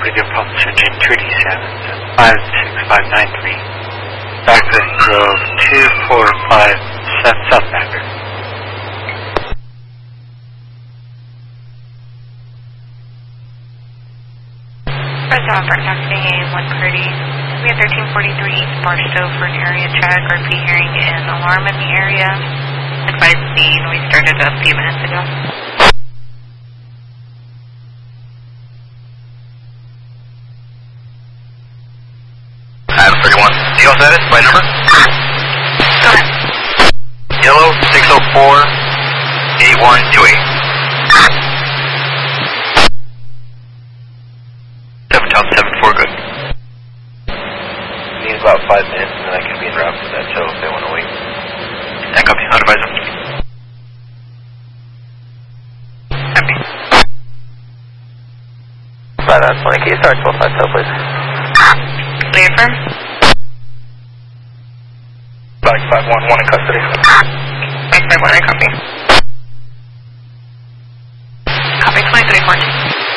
Radio Pulse Engine 287, 56593. Backland Grove 2457 South Backer. First offer, taxiing A1 Purdy. We have 1343 East Barstow for an area check. RP hearing an alarm in the area. Advised scene, we started a few minutes ago. Adam 31. Deal status by number? Go ahead. Yellow 604 8128. 7 top 74, good. Need about 5 minutes and then I can be en route for that, so if they want to wait. And copy, I'll advise them. Copy. Right on, 20 key, start 1252, please. Reaffirm. Back 511 in custody. Back 511, I copy. Copy 2314.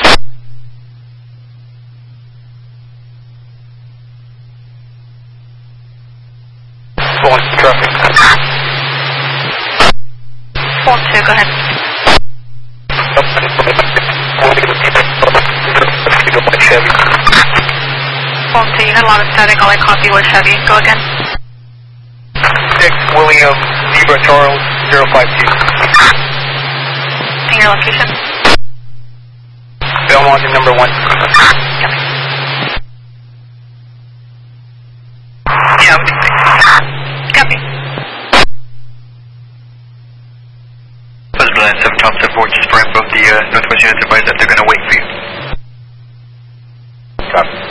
Traffic. 4-2, go ahead. 4-2, you had a lot of static. All I copy was Chevy. Go again. 6 William Zebra Charles 052. And your location? Belmont number 1. Copy. Yeah, we can see. Copy. President 7 top 74, just for both the Northwest units advise that they're going to wait for you. Copy.